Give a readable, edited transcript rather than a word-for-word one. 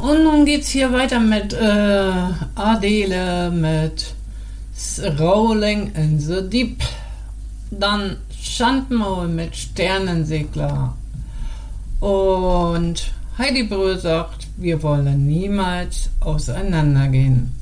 Und nun geht's hier weiter mit Adele, mit Rolling in the Deep. Dann Schandmaul mit Sternensegler. Und Heidi Brühl sagt, wir wollen niemals auseinandergehen.